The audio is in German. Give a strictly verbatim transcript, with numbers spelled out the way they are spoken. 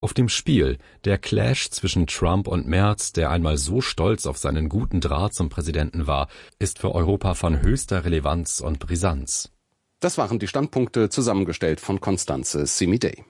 auf dem Spiel. Der Clash zwischen Trump und Merz, der einmal so stolz auf seinen guten Draht zum Präsidenten war, ist für Europa von höchster Relevanz und Brisanz. Das waren die Standpunkte, zusammengestellt von Constanze Semidey.